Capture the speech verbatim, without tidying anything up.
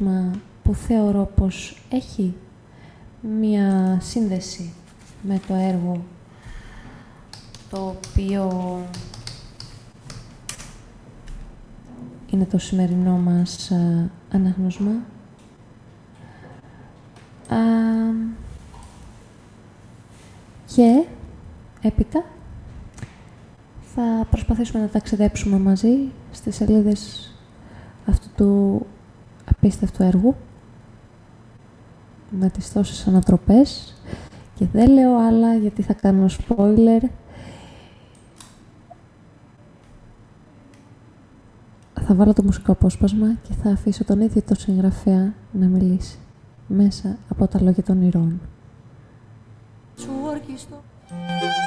απόσπασμα που θεωρώ πως έχει μία σύνδεση με το έργο το οποίο είναι το σημερινό μας α, αναγνώσμα. Α, και έπειτα θα προσπαθήσουμε να ταξιδέψουμε μαζί στις σελίδες αυτού του απίστευτου έργου με τις τόσες ανατροπές και δεν λέω άλλα γιατί θα κάνω spoiler. Θα βάλω το μουσικό απόσπασμα και θα αφήσω τον ίδιο το συγγραφέα να μιλήσει μέσα από τα λόγια των ηρώων.